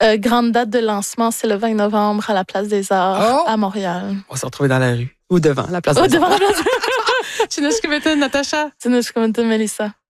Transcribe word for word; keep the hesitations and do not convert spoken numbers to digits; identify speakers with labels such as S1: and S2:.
S1: Euh, grande date de lancement, c'est le vingt novembre à la Place des Arts
S2: Oh!
S1: à Montréal.
S2: On va se retrouver dans la rue ou devant la place
S1: Oh,
S2: des
S1: devant
S2: Arts.
S1: la place.
S2: Chineshkemeten, Natacha.
S1: Tēnā Melissa.